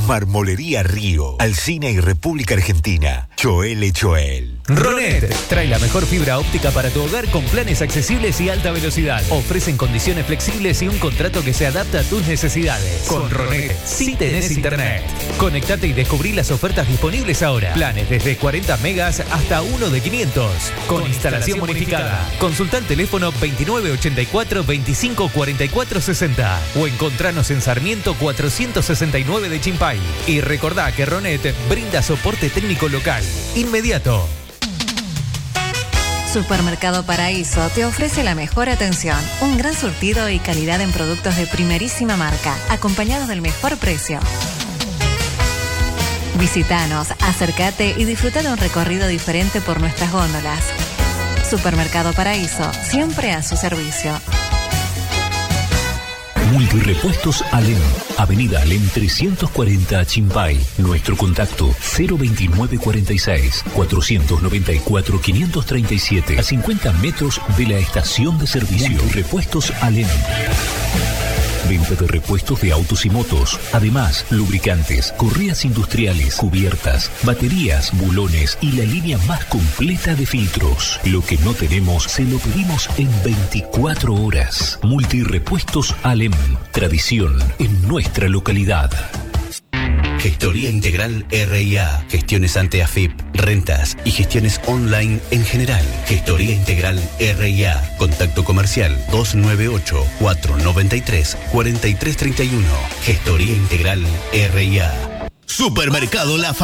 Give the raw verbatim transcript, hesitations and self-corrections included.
Marmolería Río, Alsina y República Argentina. Choel e Choel. Ronet trae la mejor fibra óptica para tu hogar con planes accesibles y alta velocidad. Ofrecen condiciones flexibles y un contrato que se adapta a tus necesidades. Con Ronet, sí tenés internet. Conectate y descubrí las ofertas disponibles ahora. Planes desde cuarenta megas hasta uno de quinientos. Con, con instalación bonificada. Consulta el teléfono veintinueve ochenta y cuatro veinticinco cuarenta y cuatro sesenta o encontranos en Sarmiento cuatrocientos sesenta y nueve de Chimpay. Y recordá que Ronet brinda soporte técnico local, inmediato. Supermercado Paraíso te ofrece la mejor atención, un gran surtido y calidad en productos de primerísima marca, acompañados del mejor precio. Visítanos, acércate y disfruta de un recorrido diferente por nuestras góndolas. Supermercado Paraíso, siempre a su servicio. Multirepuestos Alem, Avenida Alem trescientos cuarenta Chimpay. Nuestro contacto cero veintinueve cuarenta y seis cuatrocientos noventa y cuatro quinientos treinta y siete, a cincuenta metros de la estación de servicio. Multirepuestos Alem. Venta de repuestos de autos y motos. Además, lubricantes, correas industriales, cubiertas, baterías, bulones y la línea más completa de filtros. Lo que no tenemos, se lo pedimos en veinticuatro horas. Multirepuestos Alem. Tradición en nuestra localidad. Gestoría Integral R I A. Gestiones ante A F I P, rentas y gestiones online en general. Gestoría Integral R I A. Contacto comercial dos nueve ocho, cuatro nueve tres, cuatro tres tres uno. Gestoría Integral R I A. Supermercado La Familia.